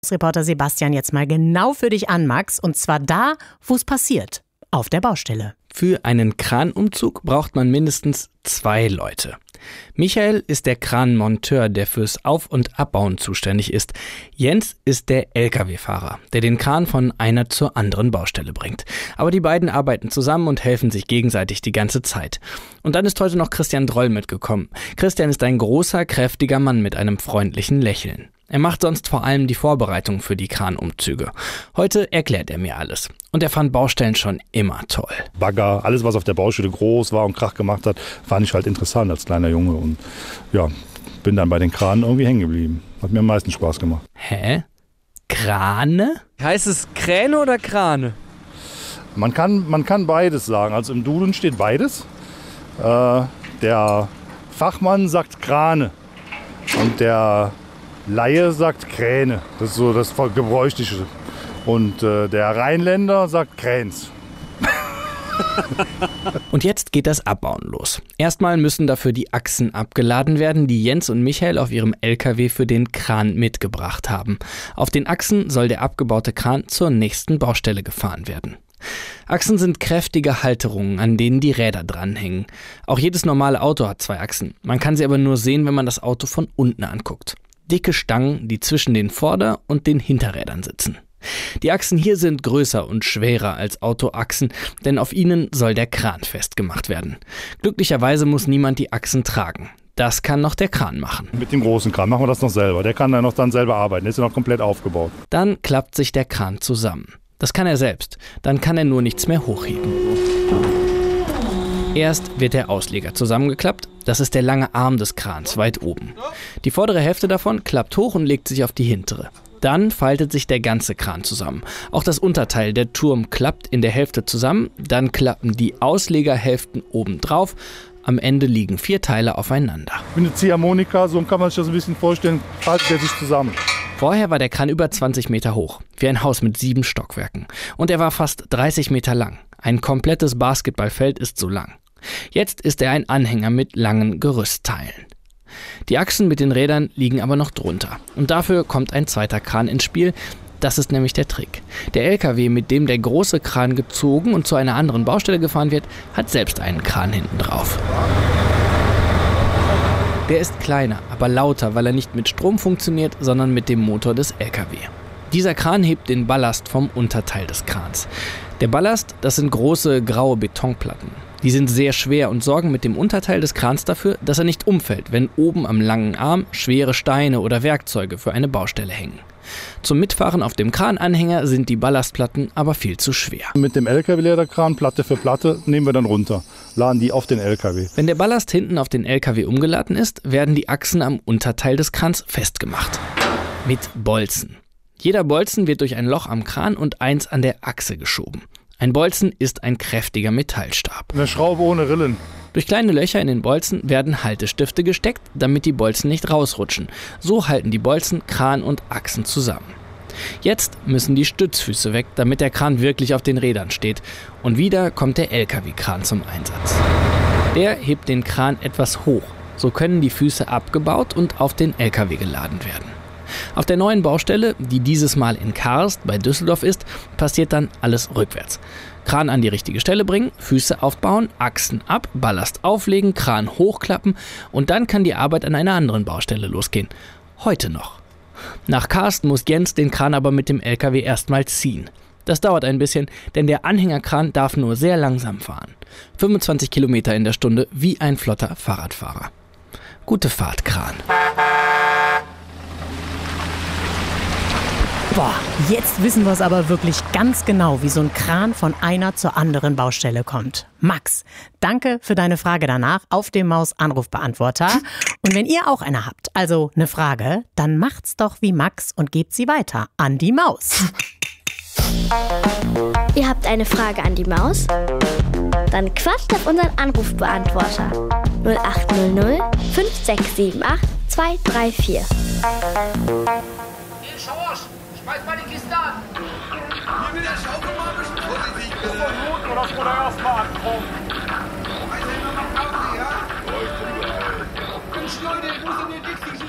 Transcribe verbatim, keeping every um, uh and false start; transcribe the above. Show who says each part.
Speaker 1: Reporter Sebastian jetzt mal genau für dich an, Max. Und zwar da, wo es passiert. Auf der Baustelle.
Speaker 2: Für einen Kranumzug braucht man mindestens zwei Leute. Michael ist der Kranmonteur, der fürs Auf- und Abbauen zuständig ist. Jens ist der L K W-Fahrer, der den Kran von einer zur anderen Baustelle bringt. Aber die beiden arbeiten zusammen und helfen sich gegenseitig die ganze Zeit. Und dann ist heute noch Christian Droll mitgekommen. Christian ist ein großer, kräftiger Mann mit einem freundlichen Lächeln. Er macht sonst vor allem die Vorbereitung für die Kranumzüge. Heute erklärt er mir alles. Und er fand Baustellen schon immer toll.
Speaker 3: Bagger, alles was auf der Baustelle groß war und Krach gemacht hat, fand ich halt interessant als kleiner Junge. Und ja, bin dann bei den Kranen irgendwie hängen geblieben. Hat mir am meisten Spaß gemacht.
Speaker 2: Hä? Krane?
Speaker 4: Heißt es Kräne oder Krane?
Speaker 3: Man kann, man kann beides sagen. Also im Duden steht beides. Äh, der Fachmann sagt Krane und der Laie sagt Kräne. Das ist so das Gebräuchliche. Und äh, der Rheinländer sagt Kräns.
Speaker 2: Und jetzt geht das Abbauen los. Erstmal müssen dafür die Achsen abgeladen werden, die Jens und Michael auf ihrem L K W für den Kran mitgebracht haben. Auf den Achsen soll der abgebaute Kran zur nächsten Baustelle gefahren werden. Achsen sind kräftige Halterungen, an denen die Räder dranhängen. Auch jedes normale Auto hat zwei Achsen. Man kann sie aber nur sehen, wenn man das Auto von unten anguckt. Dicke Stangen, die zwischen den Vorder- und den Hinterrädern sitzen. Die Achsen hier sind größer und schwerer als Autoachsen, denn auf ihnen soll der Kran festgemacht werden. Glücklicherweise muss niemand die Achsen tragen. Das kann noch der Kran machen.
Speaker 3: Mit dem großen Kran machen wir das noch selber. Der kann dann noch dann selber arbeiten. Der ist ja noch komplett aufgebaut.
Speaker 2: Dann klappt sich der Kran zusammen. Das kann er selbst. Dann kann er nur nichts mehr hochheben. Erst wird der Ausleger zusammengeklappt. Das ist der lange Arm des Krans, weit oben. Die vordere Hälfte davon klappt hoch und legt sich auf die hintere. Dann faltet sich der ganze Kran zusammen. Auch das Unterteil, der Turm, klappt in der Hälfte zusammen. Dann klappen die Auslegerhälften oben drauf. Am Ende liegen vier Teile aufeinander.
Speaker 3: Wie eine Ziehharmonika, so kann man sich das ein bisschen vorstellen, faltet er sich zusammen.
Speaker 2: Vorher war der Kran über zwanzig Meter hoch, wie ein Haus mit sieben Stockwerken. Und er war fast dreißig Meter lang. Ein komplettes Basketballfeld ist so lang. Jetzt ist er ein Anhänger mit langen Gerüstteilen. Die Achsen mit den Rädern liegen aber noch drunter. Und dafür kommt ein zweiter Kran ins Spiel. Das ist nämlich der Trick. Der L K W, mit dem der große Kran gezogen und zu einer anderen Baustelle gefahren wird, hat selbst einen Kran hinten drauf. Der ist kleiner, aber lauter, weil er nicht mit Strom funktioniert, sondern mit dem Motor des L K W. Dieser Kran hebt den Ballast vom Unterteil des Krans. Der Ballast, das sind große graue Betonplatten. Die sind sehr schwer und sorgen mit dem Unterteil des Krans dafür, dass er nicht umfällt, wenn oben am langen Arm schwere Steine oder Werkzeuge für eine Baustelle hängen. Zum Mitfahren auf dem Krananhänger sind die Ballastplatten aber viel zu schwer.
Speaker 3: Mit dem L K W-Lederkran, Platte für Platte, nehmen wir dann runter, laden die auf den L K W.
Speaker 2: Wenn der Ballast hinten auf den L K W umgeladen ist, werden die Achsen am Unterteil des Krans festgemacht. Mit Bolzen. Jeder Bolzen wird durch ein Loch am Kran und eins an der Achse geschoben. Ein Bolzen ist ein kräftiger Metallstab.
Speaker 3: Eine Schraube ohne Rillen.
Speaker 2: Durch kleine Löcher in den Bolzen werden Haltestifte gesteckt, damit die Bolzen nicht rausrutschen. So halten die Bolzen Kran und Achsen zusammen. Jetzt müssen die Stützfüße weg, damit der Kran wirklich auf den Rädern steht. Und wieder kommt der L K W-Kran zum Einsatz. Der hebt den Kran etwas hoch. So können die Füße abgebaut und auf den L K W geladen werden. Auf der neuen Baustelle, die dieses Mal in Karst bei Düsseldorf ist, passiert dann alles rückwärts. Kran an die richtige Stelle bringen, Füße aufbauen, Achsen ab, Ballast auflegen, Kran hochklappen und dann kann die Arbeit an einer anderen Baustelle losgehen. Heute noch. Nach Karst muss Jens den Kran aber mit dem L K W erstmal ziehen. Das dauert ein bisschen, denn der Anhängerkran darf nur sehr langsam fahren. fünfundzwanzig Kilometer in der Stunde wie ein flotter Fahrradfahrer. Gute Fahrt, Kran.
Speaker 1: Boah, jetzt wissen wir es aber wirklich ganz genau, wie so ein Kran von einer zur anderen Baustelle kommt. Max, danke für deine Frage danach auf dem Maus-Anrufbeantworter. Und wenn ihr auch eine habt, also eine Frage, dann macht's doch wie Max und gebt sie weiter an die Maus.
Speaker 5: Ihr habt eine Frage an die Maus? Dann quatscht auf unseren Anrufbeantworter null acht null null fünf sechs sieben acht zwei drei vier.
Speaker 6: Schmeiß mal die Kiste an! Hier wieder Schaufel mal ein bisschen vorsichtig, bitte!
Speaker 3: Das ist gut, dass wir da erstmal ankommen.
Speaker 6: Weiß ich noch mal Pause, ja? Mensch, Leute, wo sind die Dixie?